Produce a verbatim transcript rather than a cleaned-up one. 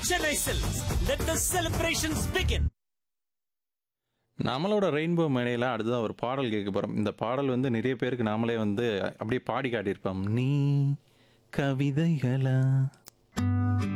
Chennai Silks. Let the celebrations begin. நம்மளோட rainbow மேடையில அடுத்ததான் ஒரு பாடல் கேட்க போறோம். இந்த பாடல் வந்து நிறைய பேருக்கு நாமளே வந்து அப்படியே பாடி காட்டியிருப்போம். நீ கவிதைகளா